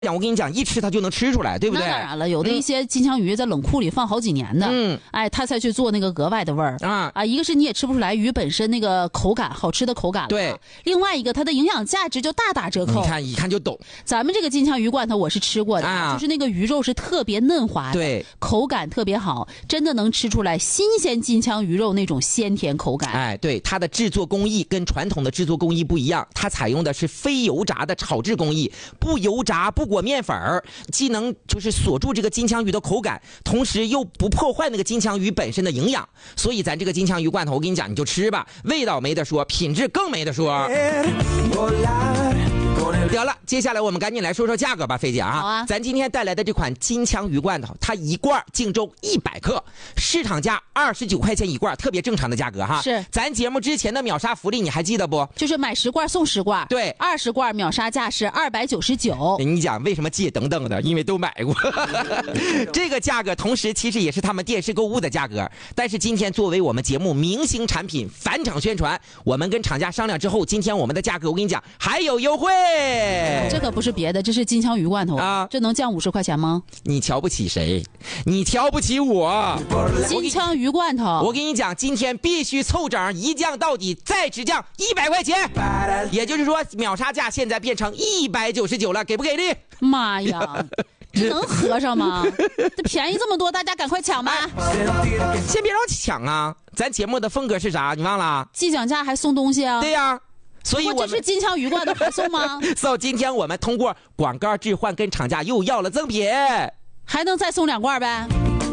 我跟你讲，一吃它就能吃出来，对不对？ 那当然了，有的一些金枪鱼在冷库里放好几年的，它才去做那个额外的味儿一个是你也吃不出来鱼本身那个口感好吃的口感了， 对。 另外一个它的营养价值就大打折扣。 你看一看就懂。 咱们这个金枪鱼罐头我是吃过的，就是那个鱼肉是特别嫩滑的， 对， 口感特别好，真的能吃出来新鲜金枪鱼肉那种鲜甜口感。 对，它的制作工艺跟传统的制作工艺不一样，它采用的是非油炸的炒制工艺，不油炸不裹面粉，既能就是锁住这个金枪鱼的口感，同时又不破坏那个金枪鱼本身的营养。所以咱这个金枪鱼罐头，我跟你讲，你就吃吧，味道没得说，品质更没得说。得了，接下来我们赶紧来说说价格吧，菲姐啊。 好啊。 咱今天带来的这款金枪鱼罐头，它一罐净重100克，市场价29块钱一罐，特别正常的价格哈。 是。 咱节目之前的秒杀福利你还记得不？ 就是买10罐送10罐。 对 ，20罐秒杀价是299。 跟你讲为什么记等等的，因为都买过。这个价格同时其实也是他们电视购物的价格，但是今天作为我们节目明星产品返场宣传，我们跟厂家商量之后，今天我们的价格我跟你讲还有优惠。 这可不是别的，这是金枪鱼罐头这能降50块钱吗？ 你瞧不起谁？你瞧不起我。 金枪鱼罐头， 我跟你讲，今天必须凑整，一降到底，再只降100块钱，也就是说秒杀价现在变成199了，给不给力？ 妈呀！这能合上吗？这便宜这么多，大家赶快抢吧！ 先别让抢啊！咱节目的风格是啥？你忘了？ 既讲价还送东西啊？ 对呀。所以这是金枪鱼罐头还送吗？ 今天我们通过广告置换跟厂家又要了赠品， 还能再送2罐呗？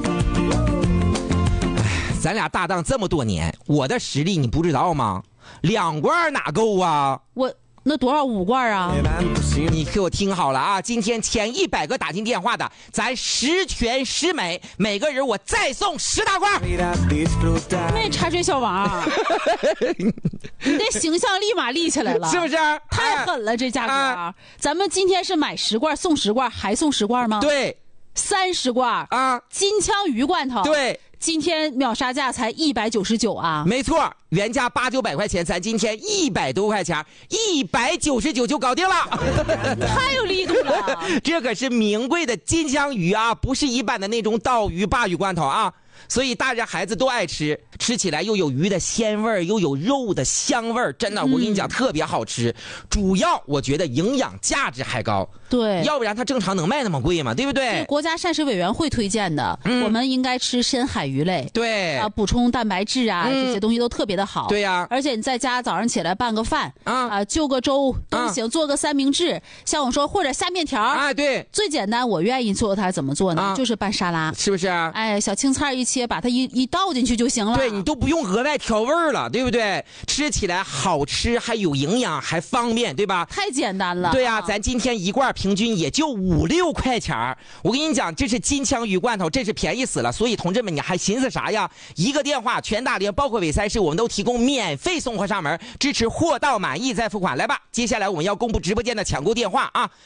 咱俩搭档这么多年，我的实力你不知道吗？2罐哪够啊？ 那多少5罐啊？ 你给我听好了啊！今天前100个打进电话的，咱10全10美，每个人我再送10大罐。 那茶水小王，你这形象立马立起来了， 是不是？ 太狠了，这价格！咱们今天是买10罐送10罐，还送10罐吗？ 对 ，30罐啊！金枪鱼罐头， 对。 今天秒杀价才199啊！ 没错，原价800-900块钱，咱今天100多块钱，199就搞定了， 太有力度了！ 这可是名贵的金枪鱼啊，不是一般的那种刀鱼、鲅鱼罐头啊。所以大人孩子都爱吃，吃起来又有鱼的鲜味，又有肉的香味，真的，我跟你讲，特别好吃。主要我觉得营养价值还高， 对， 要不然它正常能卖那么贵吗？对不对？ 国家膳食委员会推荐的，我们应该吃深海鱼类， 对啊，补充蛋白质啊，这些东西都特别的好。 对呀， 而且你在家早上起来拌个饭就个粥都行，做个三明治，像我说或者下面条啊，对， 最简单，我愿意做它怎么做呢？就是拌沙拉， 是不是？ 哎，小青菜一切，把它一倒进去就行了。 对，你都不用额外调味了，对不对？吃起来好吃，还有营养，还方便，对吧？ 太简单了。 对呀，咱今天一罐平均也就5-6块钱。我跟你讲，这是金枪鱼罐头，这是便宜死了。所以同志们，你还寻思啥呀？一个电话，全大连包括纬三市，我们都提供免费送货上门，支持货到满意再付款。来吧，接下来我们要公布直播间的抢购电话啊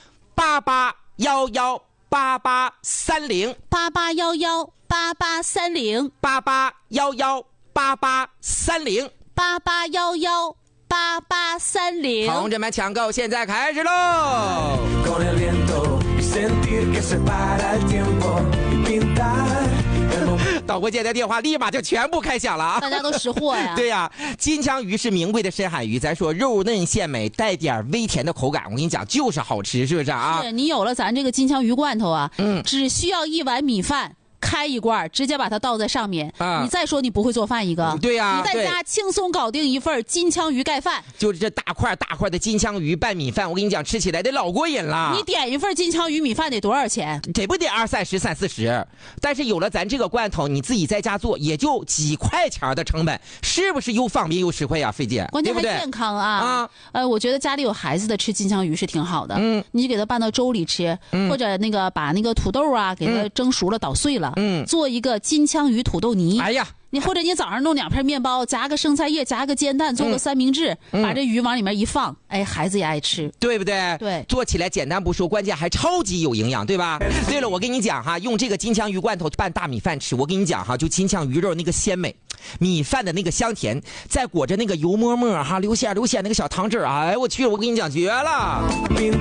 ，88118830 88118830 88118830 88118830。 同志们，抢购现在开始喽！导播间的电话立马就全部开响了啊！ 大家都识货呀。 对呀，金枪鱼是名贵的深海鱼，咱说肉嫩鲜美，带点微甜的口感，我跟你讲就是好吃，是不是啊？ 是你有了咱这个金枪鱼罐头啊，只需要1碗米饭。开一罐，直接把它倒在上面你再说你不会做饭一个， 对呀， 你在家轻松搞定一份金枪鱼盖饭。 就是这大块的金枪鱼拌米饭，我跟你讲，吃起来得老过瘾了。 你点一份金枪鱼米饭得多少钱？ 得不得20-30、30-40？但是有了咱这个罐头，你自己在家做也就几块钱的成本，是不是又方便又实惠呀？菲姐， 关键还健康啊！我觉得家里有孩子的吃金枪鱼是挺好的。你就给它拌到粥里吃，或者那个把那个土豆啊给它蒸熟了捣碎了。做一个金枪鱼土豆泥。 哎呀， 你或者你早上弄2片面包，夹个生菜叶，夹个煎蛋，做个三明治，把这鱼往里面一放，哎，孩子也爱吃， 对不对？ 对， 做起来简单不说，关键还超级有营养，对吧？对了，我跟你讲哈，用这个金枪鱼罐头拌大米饭吃，我跟你讲哈，就金枪鱼肉那个鲜美，米饭的那个香甜，再裹着那个油沫沫哈，流鲜那个小汤汁，哎，我去，我跟你讲绝了。